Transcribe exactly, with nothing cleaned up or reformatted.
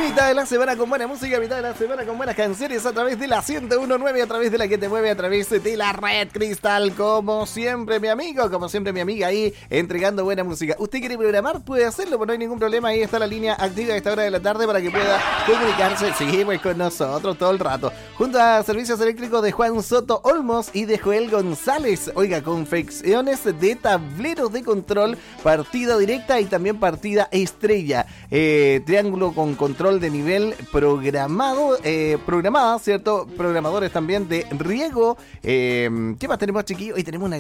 Mitad de la semana con buena música, mitad de la semana con buenas canciones a través de la ciento uno punto nueve, a través de la que te mueve, a través de la red Cristal. Como siempre, mi amigo, como siempre, mi amiga ahí entregando buena música. ¿Usted quiere programar? Puede hacerlo, pero no hay ningún problema. Ahí está la línea activa a esta hora de la tarde para que pueda comunicarse, sí, pues con nosotros todo el rato. Junto a Servicios Eléctricos de Juan Soto Olmos y de Joel González. Oiga, confecciones de tableros de control, partida directa y también partida estrella. Eh, triángulo con control de nivel programado, eh, programada, ¿cierto? Programadores también de riego. Eh, ¿Qué más tenemos, chiquillos? Hoy tenemos una